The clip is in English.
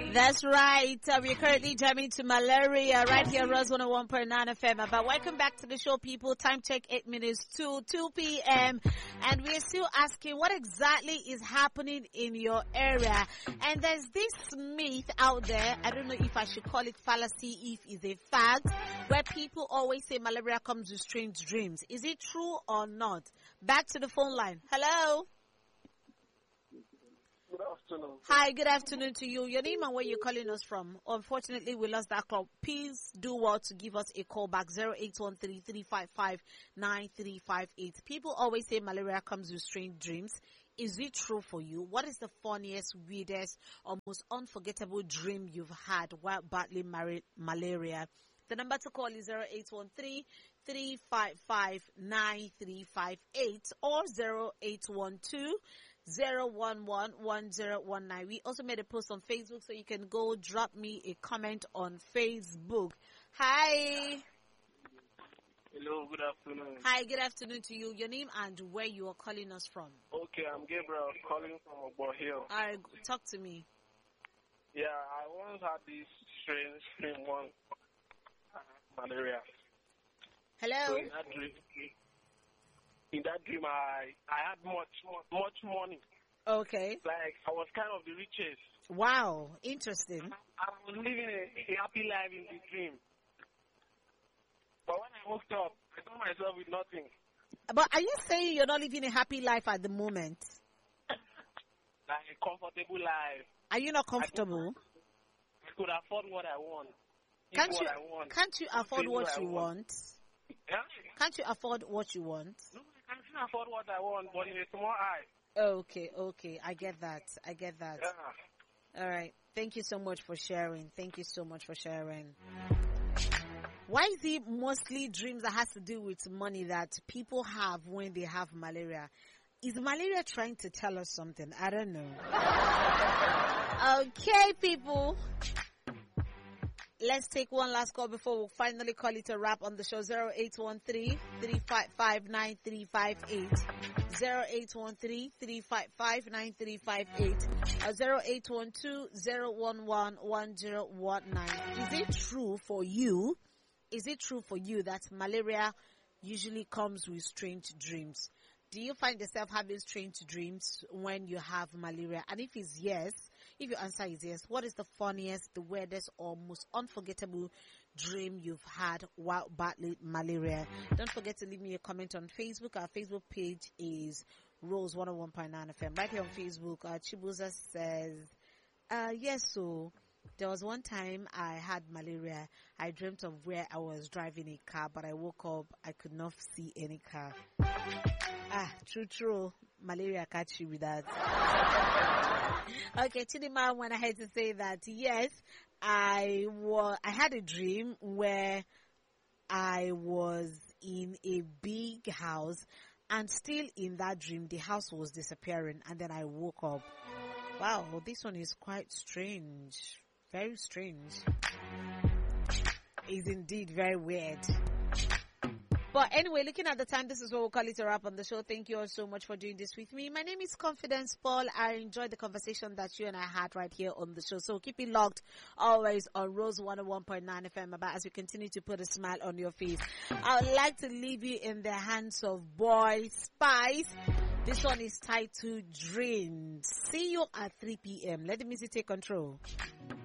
That's right. We're currently jamming to malaria right here, Rose 101.9 FM. But welcome back to the show, people. Time check 8 minutes to 2 p.m. And we're still asking what exactly is happening in your area. And there's this myth out there. I don't know if I should call it fallacy, if it's a fact, where people always say malaria comes with strange dreams. Is it true or not? Back to the phone line. Hello. Good afternoon. Hi, good afternoon to you. Your name and where you're calling us from. Unfortunately, we lost that call. Please do well to give us a call back, 0813-355-9358. People always say malaria comes with strange dreams. Is it true for you? What is the funniest, weirdest, or most unforgettable dream you've had while battling malaria? The number to call is 0813-355-9358 or 0812-011-1019. We also made a post on Facebook, so you can go drop me a comment on Facebook. Hi. Hello, good afternoon. Hi, good afternoon to you. Your name and where you are calling us from. Okay, I'm Gabriel calling from Obo Hill. Alright, talk to me. Yeah, I once had this strange dream one, malaria. Hello? So in that dream, I had much money. Okay. Like, I was kind of the richest. Wow, interesting. I was living a happy life in the dream. But when I woke up, I saw myself with nothing. But are you saying you're not living a happy life at the moment? Like a comfortable life. Are you not comfortable? I could afford what I want. Can't you afford what you want? Yeah? Can't you afford what you want? No, I can't afford what I want, but in a small eye. Okay. I get that. Yeah. All right. Thank you so much for sharing. Why is it mostly dreams that has to do with money that people have when they have malaria? Is malaria trying to tell us something? I don't know. Okay, people. Let's take one last call before we finally call it a wrap on the show. 0813-355-9358. 0813-355-9358. 0812-011-1019. Is it true for you? Is it true for you that malaria usually comes with strange dreams? Do you find yourself having strange dreams when you have malaria? And if it's yes, if your answer is yes, what is the funniest, the weirdest, or most unforgettable dream you've had while battling malaria? Don't forget to leave me a comment on Facebook. Our Facebook page is Rose 101.9 FM. Right here on Facebook, Chibuza says, yes, so there was one time I had malaria. I dreamt of where I was driving a car, but I woke up, I could not see any car. True. Malaria catch you with that. Okay, Chidima went ahead to say that, yes, I had a dream where I was in a big house, and still in that dream, the house was disappearing, and then I woke up. Wow, this one is quite strange. Very strange. It's indeed very weird. But anyway, looking at the time, this is what we'll call it a wrap on the show. Thank you all so much for doing this with me. My name is Confidence Paul. I enjoyed the conversation that you and I had right here on the show. So keep it locked always on Rose 101.9 FM about as we continue to put a smile on your face. I would like to leave you in the hands of Boy Spice. This one is titled Dreams. See you at 3 p.m. Let the music take control.